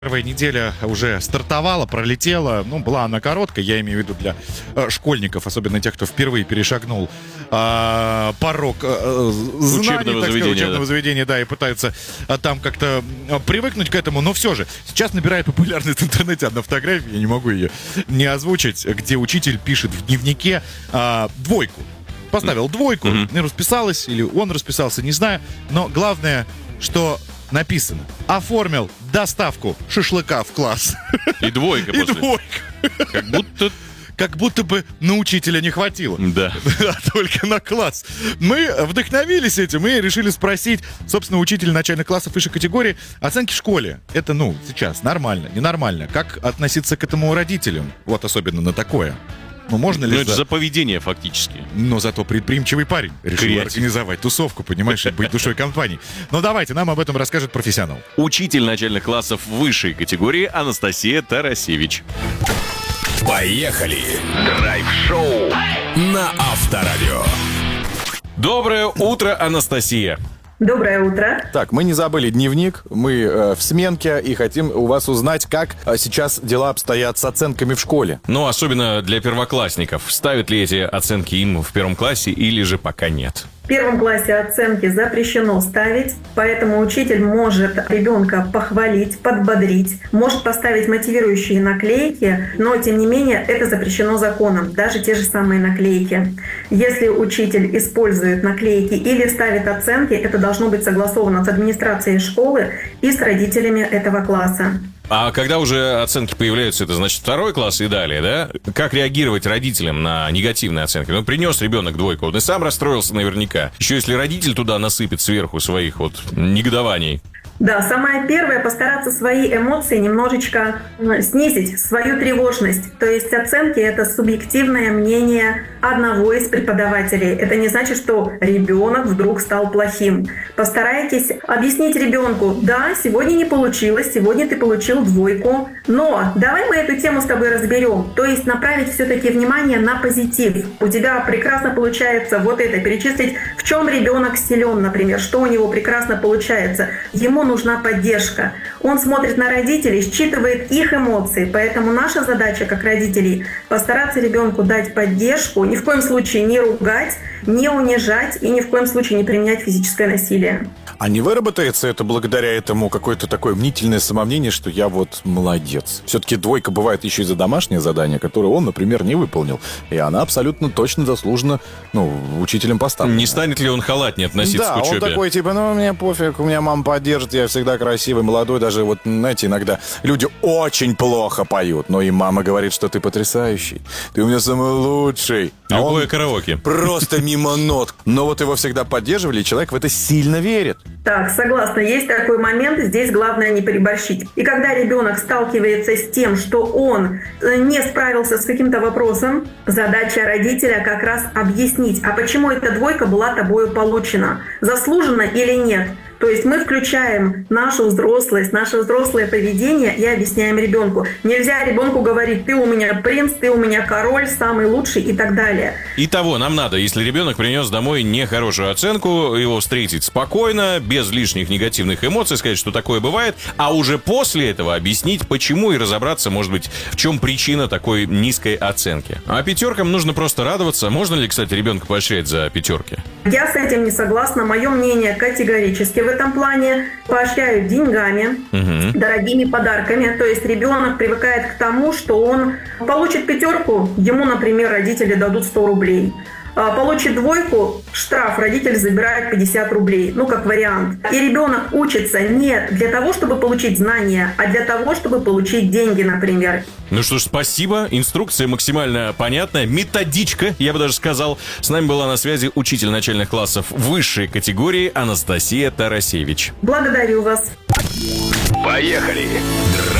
Первая неделя уже стартовала, пролетела. Была она короткая, я имею в виду для школьников, особенно тех, кто впервые перешагнул порог знаний, учебного заведения, да, и пытаются там как-то привыкнуть к этому. Но все же, сейчас набирает популярность в интернете одна фотография, я не могу ее не озвучить, где учитель пишет в дневнике двойку. Поставил двойку, расписалась, или он расписался, не знаю. Но главное, что написано: оформил доставку шашлыка в класс. И двойка после. И двойка. Как будто бы на учителя не хватило. Да. Только на класс. Мы вдохновились этим и решили спросить, собственно, учителя начальных классов высшей категории, оценки в школе. Это, сейчас нормально, ненормально. Как относиться к этому родителям? Вот особенно на такое. Можно ли... это за поведение фактически. Но зато предприимчивый парень решил организовать тусовку, понимаешь, и быть душой компании. Но давайте, нам об этом расскажет профессионал. Учитель начальных классов высшей категории Анастасия Тарасевич. Поехали! Драйв-шоу на Авторадио. Доброе утро, Анастасия. Доброе утро. Так, мы не забыли дневник, мы в сменке и хотим у вас узнать, как сейчас дела обстоят с оценками в школе. Особенно для первоклассников. Ставят ли эти оценки им в первом классе или же пока нет? В первом классе оценки запрещено ставить, поэтому учитель может ребенка похвалить, подбодрить, может поставить мотивирующие наклейки, но, тем не менее, это запрещено законом, даже те же самые наклейки. Если учитель использует наклейки или ставит оценки, это должно быть согласовано с администрацией школы и с родителями этого класса. А когда уже оценки появляются, это значит второй класс и далее, да? Как реагировать родителям на негативные оценки? Принес ребенок двойку, он и сам расстроился наверняка. Еще если родитель туда насыпет сверху своих негодований. Да, самое первое — постараться свои эмоции немножечко снизить, свою тревожность. То есть оценки — это субъективное мнение одного из преподавателей. Это не значит, что ребенок вдруг стал плохим. Постарайтесь объяснить ребенку: да, сегодня не получилось, сегодня ты получил двойку, но давай мы эту тему с тобой разберем. То есть направить все-таки внимание на позитив. У тебя прекрасно получается перечислить, в чем ребенок силен, например, что у него прекрасно получается. Ему нужна поддержка. Он смотрит на родителей, считывает их эмоции. Поэтому наша задача, как родителей, постараться ребенку дать поддержку, ни в коем случае не ругать, не унижать и ни в коем случае не применять физическое насилие. А не выработается это благодаря этому какое-то такое мнительное самомнение, что я молодец? Все-таки двойка бывает еще и за домашнее задание, которое он, например, не выполнил. И она абсолютно точно заслуженно, учителем поставлена. Не станет ли он халатнее относиться к учебе? Да, он такой, мне пофиг, у меня мама поддержит, я всегда красивый, молодой. Даже иногда люди очень плохо поют, но и мама говорит, что ты потрясающий, ты у меня самый лучший. Любое караоке. Просто мимо нот. Но его всегда поддерживали, и человек в это сильно верит. Так, согласна, есть такой момент, здесь главное не переборщить. И когда ребенок сталкивается с тем, что он не справился с каким-то вопросом, задача родителя как раз объяснить, а почему эта двойка была тобою получена, заслуженно или нет. То есть мы включаем нашу взрослость, наше взрослое поведение и объясняем ребенку. Нельзя ребенку говорить: ты у меня принц, ты у меня король, самый лучший и так далее. Итого, нам надо, если ребенок принес домой нехорошую оценку, его встретить спокойно, без лишних негативных эмоций, сказать, что такое бывает, а уже после этого объяснить, почему, и разобраться, может быть, в чем причина такой низкой оценки. А пятеркам нужно просто радоваться. Можно ли, кстати, ребенка поощрять за пятерки? Я с этим не согласна. Мое мнение категорически в этом плане. Поощряют деньгами, дорогими подарками. То есть ребенок привыкает к тому, что он получит пятерку, ему, например, родители дадут 100 рублей. Получит двойку, штраф, родитель забирает 50 рублей, как вариант. И ребенок учится не для того, чтобы получить знания, а для того, чтобы получить деньги, например. Что ж, спасибо. Инструкция максимально понятная. Методичка, я бы даже сказал. С нами была на связи учитель начальных классов высшей категории Анастасия Тарасевич. Благодарю вас. Поехали!